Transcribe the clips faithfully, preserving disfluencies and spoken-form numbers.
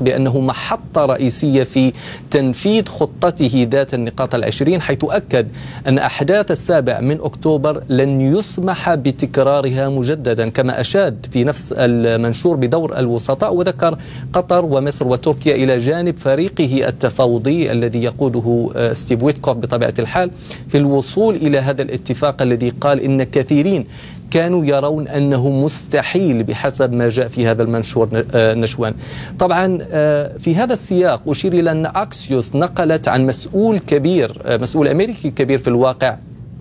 الاتفاق بأنه محطة رئيسية في تنفيذ خطته ذات النقاط العشرين، حيث أكد أن أحداث السابع من أكتوبر لن يسمح بتكرارها مجددا، كما أشاد في نفس المنشور بدور الوسطاء، وذكر قطر ومصر وتركيا إلى جانب فريقه التفاوضي الذي يقوده ستيف ويتكوف بطبيعة الحال في الوصول إلى هذا الاتفاق الذي قال إن كثيرين كانوا يرون أنه مستحيل بحسب ما جاء في هذا المنشور نشوان. طبعا في هذا السياق أشير إلى أن أكسيوس نقلت عن مسؤول كبير، مسؤول أمريكي كبير في الواقع،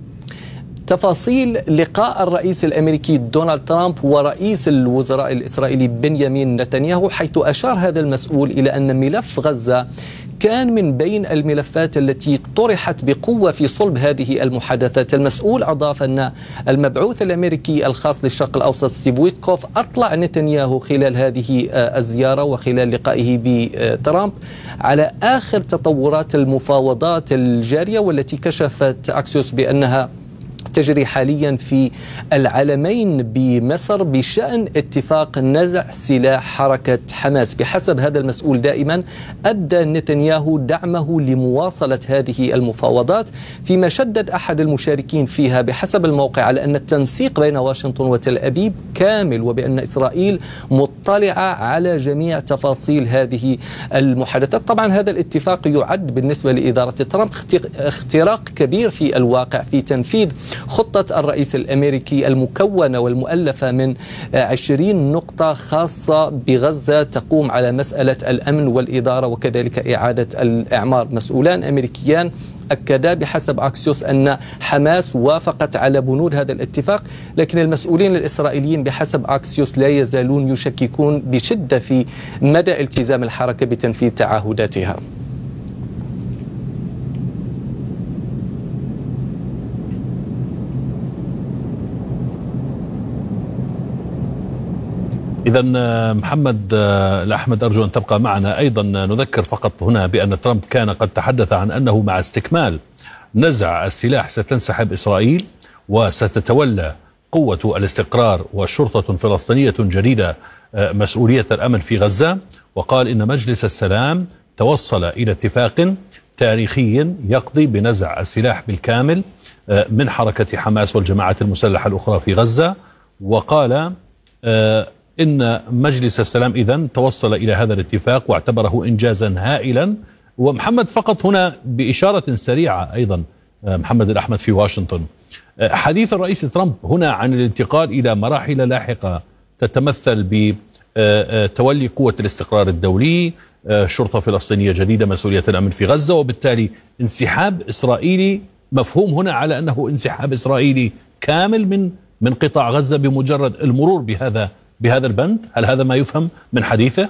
تفاصيل لقاء الرئيس الأمريكي دونالد ترامب ورئيس الوزراء الإسرائيلي بنيامين نتنياهو، حيث أشار هذا المسؤول إلى أن ملف غزة كان من بين الملفات التي طرحت بقوة في صلب هذه المحادثات. المسؤول أضاف أن المبعوث الأمريكي الخاص للشرق الأوسط ستيف ويتكوف أطلع نتنياهو خلال هذه الزيارة وخلال لقائه بترامب على آخر تطورات المفاوضات الجارية، والتي كشفت أكسيوس بأنها تجري حاليا في العلمين بمصر بشأن اتفاق نزع سلاح حركة حماس. بحسب هذا المسؤول دائما أبدى نتنياهو دعمه لمواصلة هذه المفاوضات، فيما شدد أحد المشاركين فيها بحسب الموقع على أن التنسيق بين واشنطن وتل أبيب كامل، وبأن إسرائيل مطلعة على جميع تفاصيل هذه المحادثات. طبعا هذا الاتفاق يعد بالنسبة لإدارة ترامب اختراق كبير في الواقع في تنفيذ خطة الرئيس الأمريكي المكونة والمؤلفة من عشرين نقطة خاصة بغزة تقوم على مسألة الأمن والإدارة وكذلك إعادة الإعمار. مسؤولان أمريكيان أكدا بحسب أكسيوس أن حماس وافقت على بنود هذا الاتفاق، لكن المسؤولين الإسرائيليين بحسب أكسيوس لا يزالون يشككون بشدة في مدى التزام الحركة بتنفيذ تعهداتها. إذا محمد الأحمد أرجو أن تبقى معنا. أيضا نذكر فقط هنا بأن ترامب كان قد تحدث عن أنه مع استكمال نزع السلاح ستنسحب إسرائيل وستتولى قوة الاستقرار وشرطة فلسطينية جديدة مسؤولية الأمن في غزة، وقال إن مجلس السلام توصل إلى اتفاق تاريخي يقضي بنزع السلاح بالكامل من حركة حماس والجماعات المسلحة الأخرى في غزة، وقال إن مجلس السلام إذن توصل إلى هذا الاتفاق واعتبره إنجازا هائلا. ومحمد فقط هنا بإشارة سريعة أيضا محمد الأحمد في واشنطن، حديث الرئيس ترامب هنا عن الانتقال إلى مراحل لاحقة تتمثل بتولي قوة الاستقرار الدولي، شرطة فلسطينية جديدة، مسؤولية الأمن في غزة، وبالتالي انسحاب إسرائيلي مفهوم هنا على أنه انسحاب إسرائيلي كامل من من قطاع غزة بمجرد المرور بهذا بهذا البند. هل هذا ما يفهم من حديثه؟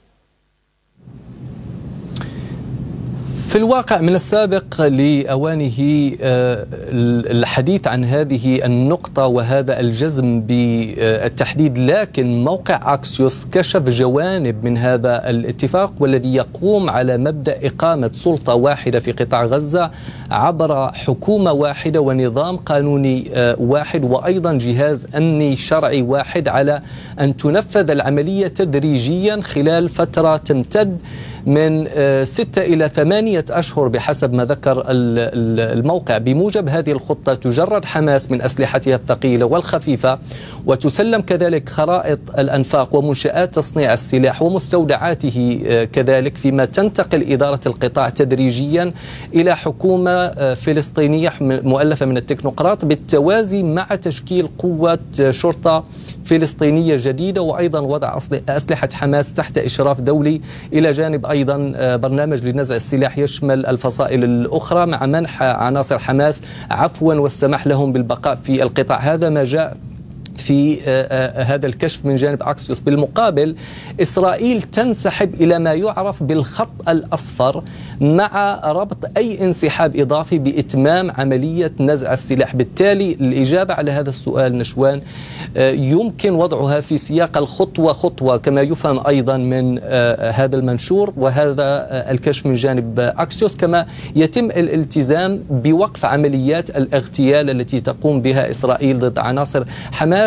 في الواقع من السابق لأوانه الحديث عن هذه النقطة وهذا الجزم بالتحديد، لكن موقع أكسيوس كشف جوانب من هذا الاتفاق والذي يقوم على مبدأ إقامة سلطة واحدة في قطاع غزة عبر حكومة واحدة ونظام قانوني واحد وأيضا جهاز أمني شرعي واحد، على أن تنفذ العملية تدريجيا خلال فترة تمتد من ستة إلى ثمانية أشهر بحسب ما ذكر الموقع. بموجب هذه الخطة تجرد حماس من أسلحتها الثقيلة والخفيفة، وتسلم كذلك خرائط الأنفاق ومنشآت تصنيع السلاح ومستودعاته كذلك، فيما تنتقل إدارة القطاع تدريجيا إلى حكومة فلسطينية مؤلفة من التكنوقراط بالتوازي مع تشكيل قوة شرطة فلسطينية جديدة، وأيضا وضع أسلحة حماس تحت إشراف دولي، إلى جانب أيضا برنامج لنزع السلاح يشمل الفصائل الأخرى مع منح عناصر حماس عفوا والسماح لهم بالبقاء في القطاع. هذا ما جاء في هذا الكشف من جانب أكسيوس. بالمقابل إسرائيل تنسحب إلى ما يعرف بالخط الأصفر مع ربط أي انسحاب إضافي بإتمام عملية نزع السلاح. بالتالي الإجابة على هذا السؤال نشوان يمكن وضعها في سياق الخطوة خطوة كما يفهم أيضا من هذا المنشور وهذا الكشف من جانب أكسيوس، كما يتم الالتزام بوقف عمليات الاغتيال التي تقوم بها إسرائيل ضد عناصر حماس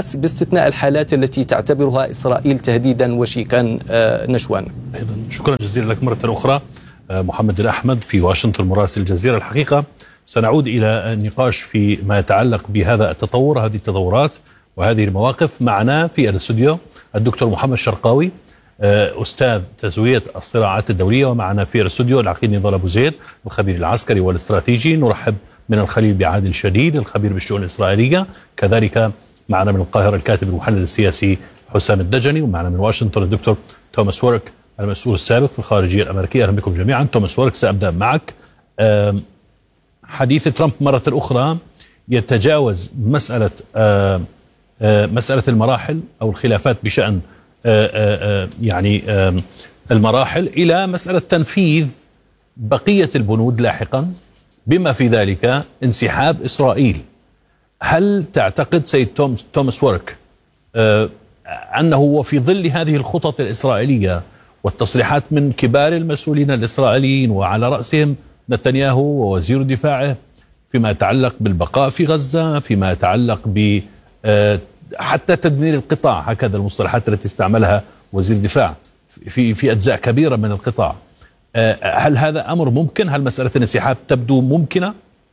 باستثناء الحالات التي تعتبرها إسرائيل تهديدا وشيكا. نشوان. أيضا شكرا جزيلا لك مرة أخرى محمد الأحمد في واشنطن مراسل الجزيرة. الحقيقة سنعود إلى النقاش في ما يتعلق بهذا التطور، هذه التطورات وهذه المواقف. معنا في الاستوديو الدكتور محمد شرقاوي أستاذ تسوية الصراعات الدولية، ومعنا في الاستوديو العقيد نضال أبو زيد الخبير العسكري والاستراتيجي. نرحب من الخليل بعادل شديد الخبير بالشؤون الإسرائيلية، كذلك معنا من القاهرة الكاتب المحلل السياسي حسام الدجني، ومعنا من واشنطن الدكتور توماس وورك المسؤول السابق في الخارجية الأمريكية. أهلا بكم جميعا. توماس وورك، سأبدأ معك. حديث ترامب مرة أخرى يتجاوز مسألة مسألة المراحل أو الخلافات بشأن يعني المراحل إلى مسألة تنفيذ بقية البنود لاحقا، بما في ذلك انسحاب إسرائيل. هل تعتقد سيد توماس وورك أنه وفي ظل هذه الخطط الإسرائيلية والتصريحات من كبار المسؤولين الإسرائيليين وعلى رأسهم نتنياهو ووزير دفاعه فيما يتعلق بالبقاء في غزة، فيما يتعلق ب حتى تدمير القطاع، هكذا المصطلحات التي استعملها وزير الدفاع في في أجزاء كبيرة من القطاع، هل هذا أمر ممكن؟ هل مسألة الانسحاب تبدو ممكنة؟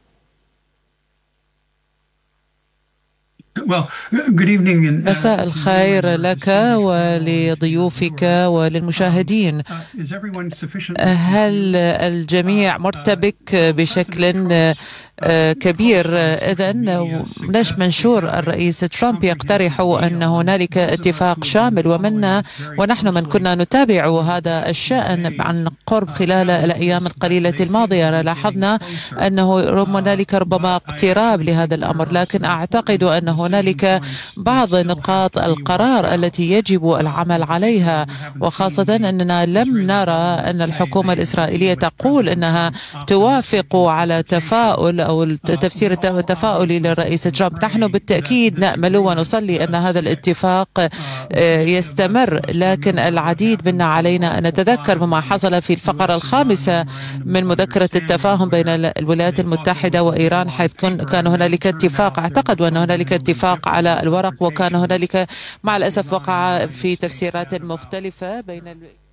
مساء الخير لك ولضيوفك وللمشاهدين. هل الجميع مرتبك بشكل كبير؟ إذن ليش منشور الرئيس ترامب يقترح أن هنالك اتفاق شامل، ومنا ونحن من كنا نتابع هذا الشأن عن قرب خلال الأيام القليلة الماضية لاحظنا أنه هنالك ربما اقتراب لهذا الأمر، لكن أعتقد أن هنالك بعض نقاط القرار التي يجب العمل عليها، وخاصة أننا لم نرى أن الحكومة الإسرائيلية تقول أنها توافق على تفاؤل أو التفسير التفاؤلي للرئيس ترامب. نحن بالتأكيد نأمل ونصلي أن هذا الاتفاق يستمر، لكن العديد منا علينا أن نتذكر بما حصل في الفقرة الخامسة من مذكرة التفاهم بين الولايات المتحدة وإيران، حيث كان هنالك اتفاق، اعتقد أن هنالك اتفاق على الورق، وكان هنالك مع الأسف وقع في تفسيرات مختلفة بين